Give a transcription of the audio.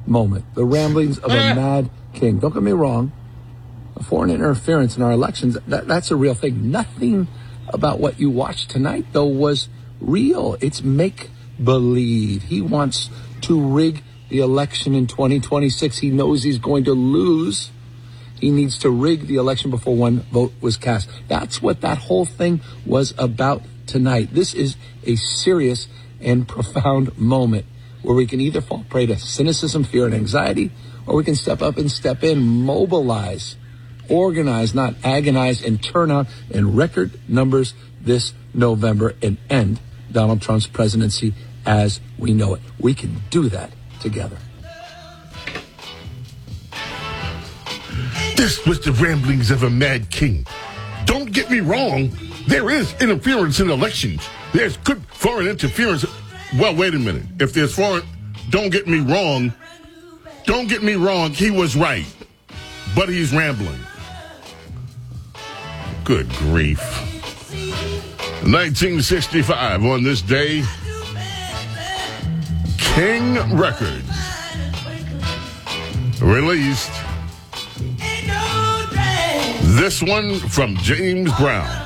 moment. The ramblings of a mad king. Don't get me wrong. Foreign interference in our elections, that's a real thing. Nothing about what you watched tonight, though, was real. It's make-believe. He wants to rig the election in 2026. He knows he's going to lose. He needs to rig the election before one vote was cast. That's what that whole thing was about tonight. This is a serious and profound moment where we can either fall prey to cynicism, fear, and anxiety, or we can step up and step in, mobilize, organize, not agonize, and turn out in record numbers this November and end Donald Trump's presidency as we know it. We can do that together. This was the ramblings of a mad king. Don't get me wrong. There is interference in elections. There's good foreign interference. Well, wait a minute. If there's foreign, don't get me wrong. Don't get me wrong. He was right. But he's rambling. Good grief. 1965, on this day, King Records released this one from James Brown.